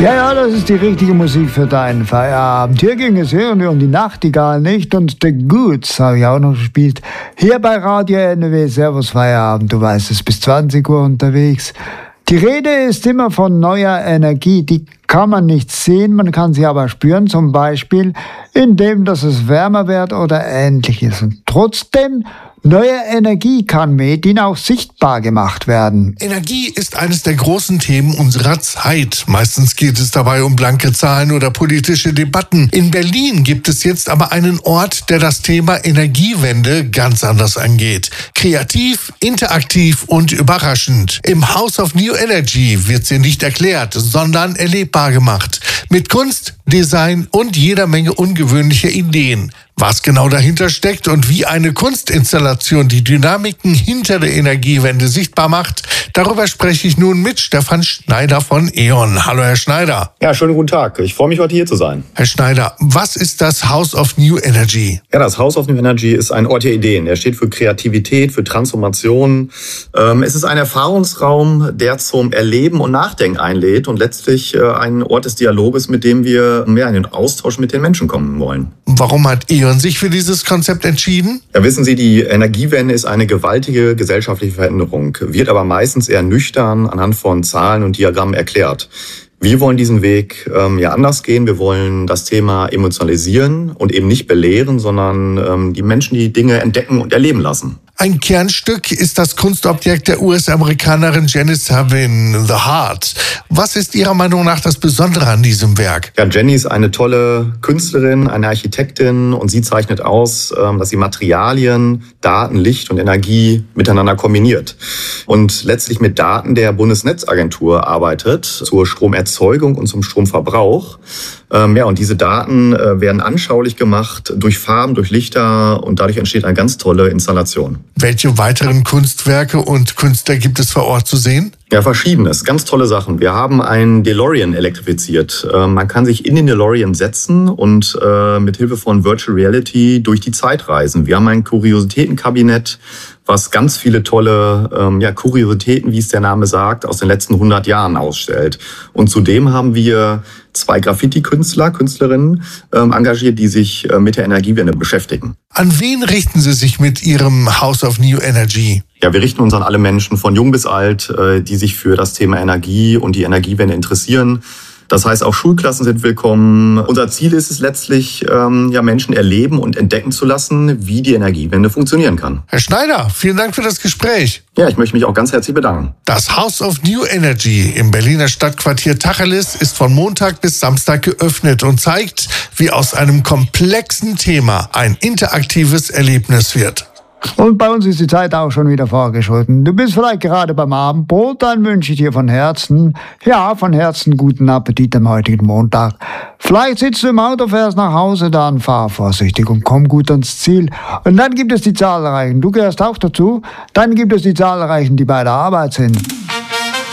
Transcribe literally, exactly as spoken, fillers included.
Ja, ja, das ist die richtige Musik für deinen Feierabend. Hier ging es irgendwie um die Nachtigall, nicht? Und The Goods habe ich auch noch gespielt. Hier bei Radio N W. Servus Feierabend. Du weißt, es ist bis zwanzig Uhr unterwegs. Die Rede ist immer von neuer Energie. Die kann man nicht sehen, man kann sie aber spüren. Zum Beispiel, indem dass es wärmer wird oder Ähnliches. Und trotzdem, neue Energie kann mit ihnen auch sichtbar gemacht werden. Energie ist eines der großen Themen unserer Zeit. Meistens geht es dabei um blanke Zahlen oder politische Debatten. In Berlin gibt es jetzt aber einen Ort, der das Thema Energiewende ganz anders angeht. Kreativ, interaktiv und überraschend. Im House of New Energy wird sie nicht erklärt, sondern erlebbar gemacht. Mit Kunst, Design und jeder Menge ungewöhnlicher Ideen. Was genau dahinter steckt und wie eine Kunstinstallation die Dynamiken hinter der Energiewende sichtbar macht, darüber spreche ich nun mit Stefan Schneider von E O N. Hallo, Herr Schneider. Ja, schönen guten Tag. Ich freue mich, heute hier zu sein. Herr Schneider, was ist das House of New Energy? Ja, das House of New Energy ist ein Ort der Ideen. Er steht für Kreativität, für Transformation. Ähm, es ist ein Erfahrungsraum, der zum Erleben und Nachdenken einlädt und letztlich äh, ein Ort des Dialoges, mit dem wir mehr in den Austausch mit den Menschen kommen wollen. Warum hat E O N sich für dieses Konzept entschieden? Ja, wissen Sie, die Energiewende ist eine gewaltige gesellschaftliche Veränderung, wird aber meistens eher nüchtern anhand von Zahlen und Diagrammen erklärt. Wir wollen diesen Weg ähm, ja anders gehen. Wir wollen das Thema emotionalisieren und eben nicht belehren, sondern ähm, die Menschen die Dinge entdecken und erleben lassen. Ein Kernstück ist das Kunstobjekt der U S-Amerikanerin Jenny Savin, The Heart. Was ist Ihrer Meinung nach das Besondere an diesem Werk? Ja, Jenny ist eine tolle Künstlerin, eine Architektin und sie zeichnet aus, dass sie Materialien, Daten, Licht und Energie miteinander kombiniert und letztlich mit Daten der Bundesnetzagentur arbeitet zur Stromerzeugung und zum Stromverbrauch. Ähm, ja, und diese Daten äh, werden anschaulich gemacht durch Farben, durch Lichter und dadurch entsteht eine ganz tolle Installation. Welche weiteren Kunstwerke und Künstler gibt es vor Ort zu sehen? Ja, verschiedenes, ganz tolle Sachen. Wir haben einen DeLorean elektrifiziert. Äh, man kann sich in den DeLorean setzen und äh, mit Hilfe von Virtual Reality durch die Zeit reisen. Wir haben ein Kuriositätenkabinett, was ganz viele tolle ähm, ja, Kuriositäten, wie es der Name sagt, aus den letzten hundert Jahren ausstellt. Und zudem haben wir zwei Graffiti-Künstler, Künstlerinnen ähm, engagiert, die sich äh, mit der Energiewende beschäftigen. An wen richten Sie sich mit Ihrem House of New Energy? Ja, wir richten uns an alle Menschen von jung bis alt, äh, die sich für das Thema Energie und die Energiewende interessieren. Das heißt, auch Schulklassen sind willkommen. Unser Ziel ist es letztlich, ähm, ja, Menschen erleben und entdecken zu lassen, wie die Energiewende funktionieren kann. Herr Schneider, vielen Dank für das Gespräch. Ja, ich möchte mich auch ganz herzlich bedanken. Das House of New Energy im Berliner Stadtquartier Tacheles ist von Montag bis Samstag geöffnet und zeigt, wie aus einem komplexen Thema ein interaktives Erlebnis wird. Und bei uns ist die Zeit auch schon wieder vorgeschritten. Du bist vielleicht gerade beim Abendbrot, dann wünsche ich dir von Herzen, ja, von Herzen guten Appetit am heutigen Montag. Vielleicht sitzt du im Auto, fährst nach Hause, dann fahr vorsichtig und komm gut ans Ziel. Und dann gibt es die Zahlreichen, du gehörst auch dazu, dann gibt es die Zahlreichen, die bei der Arbeit sind.